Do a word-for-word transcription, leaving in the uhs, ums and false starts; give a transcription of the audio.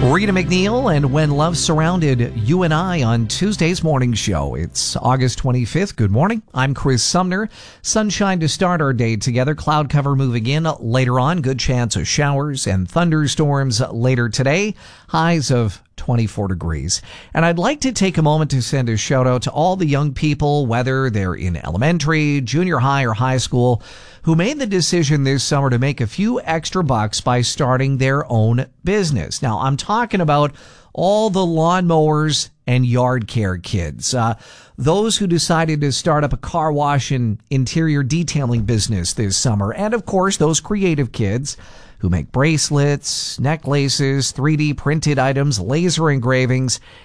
Rita McNeil and When Love Surrounded You and I on Tuesday's morning show. It's August twenty-fifth. Good morning. I'm Chris Sumner. Sunshine to start our day together. Cloud cover moving in later on. Good chance of showers and thunderstorms later today. Highs of twenty-four degrees. And I'd like to take a moment to send a shout out to all the young people, whether they're in elementary, junior high, or high school, who made the decision this summer to make a few extra bucks by starting their own business. Now, I'm talking about all the lawnmowers and yard care kids, uh, those who decided to start up a car wash and interior detailing business this summer, and of course, those creative kids who make bracelets, necklaces, three D printed items, laser engravings,